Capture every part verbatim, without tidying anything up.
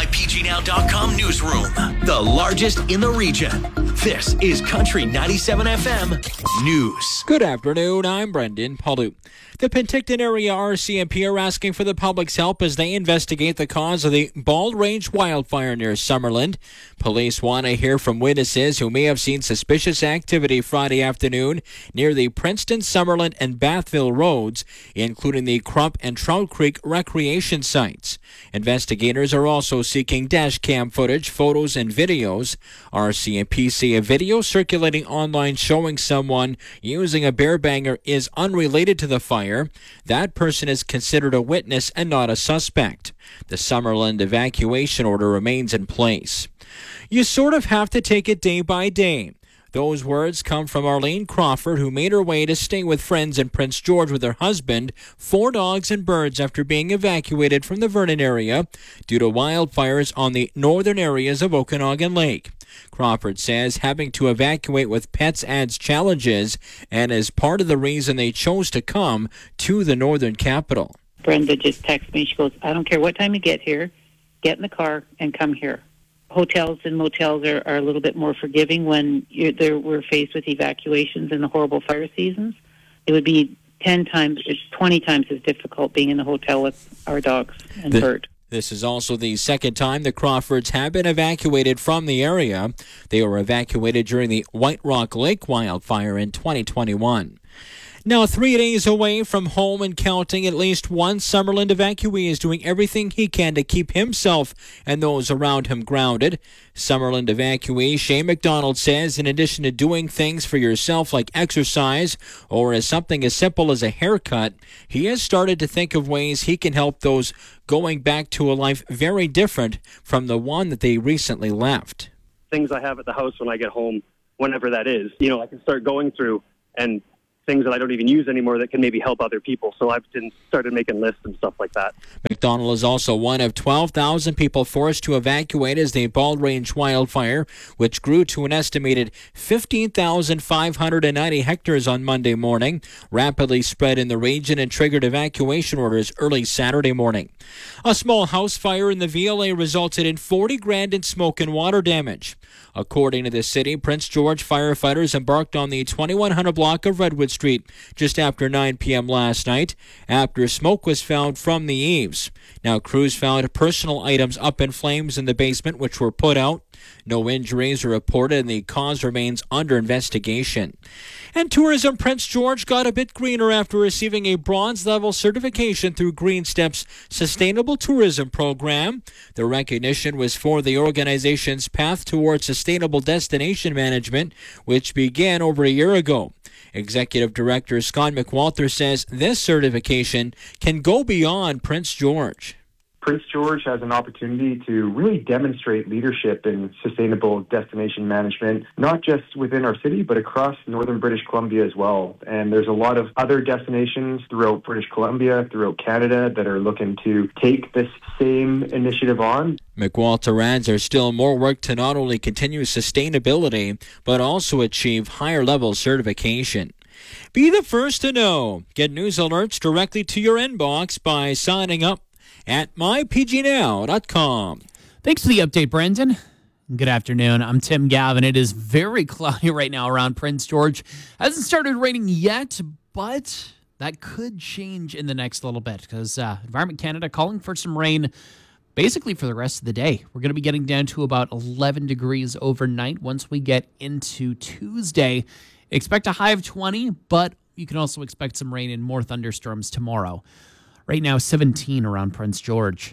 my p g now dot com newsroom, the largest in the region. This is Country ninety-seven F M News. Good afternoon, I'm Brendan Palu. The Penticton area R C M P are asking for the public's help as they investigate the cause of the Bald Range wildfire near Summerland. Police want to hear from witnesses who may have seen suspicious activity Friday afternoon near the Princeton, Summerland, and Bathville roads, including the Crump and Trout Creek recreation sites. Investigators are also seeking dash cam footage, photos, and videos. R C M P say a video circulating online showing someone using a bear banger is unrelated to the fire. That person is considered a witness and not a suspect. The Summerland evacuation order remains in place. You sort of have to take it day by day. Those words come from Arlene Crawford, who made her way to stay with friends in Prince George with her husband, four dogs, and birds after being evacuated from the Vernon area due to wildfires on the northern areas of Okanagan Lake. Crawford says having to evacuate with pets adds challenges and is part of the reason they chose to come to the northern capital. Brenda just texted me. She goes, I don't care what time you get here, get in the car and come here. Hotels and motels are, are a little bit more forgiving when you're there, we're faced with evacuations in the horrible fire seasons. It would be ten times, twenty times as difficult being in the hotel with our dogs and the- bird. This is also the second time the Crawfords have been evacuated from the area. They were evacuated during the White Rock Lake wildfire in twenty twenty-one. Now, three days away from home and counting, at least one Summerland evacuee is doing everything he can to keep himself and those around him grounded. Summerland evacuee Shane McDonald says in addition to doing things for yourself like exercise or as something as simple as a haircut, he has started to think of ways he can help those going back to a life very different from the one that they recently left. Things I have at the house when I get home, whenever that is, you know, I can start going through and things that I don't even use anymore that can maybe help other people. So I've been started making lists and stuff like that. McDonald is also one of twelve thousand people forced to evacuate as the Bald Range wildfire, which grew to an estimated fifteen thousand five hundred ninety hectares on Monday morning, rapidly spread in the region and triggered evacuation orders early Saturday morning. A small house fire in the V L A resulted in forty grand in smoke and water damage. According to the city, Prince George firefighters embarked on the twenty-one hundred block of Redwood Street just after nine p.m. last night after smoke was found from the eaves. Now, crews found personal items up in flames in the basement, which were put out. No injuries are reported and the cause remains under investigation. And Tourism Prince George got a bit greener after receiving a bronze-level certification through Green Step's Sustainable Tourism Program. The recognition was for the organization's path towards sustainable destination management, which began over a year ago. Executive Director Scott McWalter says this certification can go beyond Prince George. Prince George has an opportunity to really demonstrate leadership in sustainable destination management, not just within our city, but across northern British Columbia as well. And there's a lot of other destinations throughout British Columbia, throughout Canada, that are looking to take this same initiative on. McWalter adds there's still more work to not only continue sustainability, but also achieve higher level certification. Be the first to know. Get news alerts directly to your inbox by signing up at my p g now dot com. Thanks for the update, Brendan. Good afternoon. I'm Tim Gavin. It is very cloudy right now around Prince George. Hasn't started raining yet, but that could change in the next little bit because uh, Environment Canada calling for some rain basically for the rest of the day. We're going to be getting down to about eleven degrees overnight once we get into Tuesday. Expect a high of twenty, but you can also expect some rain and more thunderstorms tomorrow. Right now, seventeen around Prince George.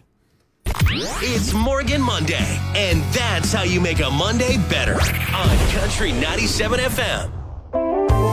It's Morgan Monday, and that's how you make a Monday better on Country ninety-seven F M.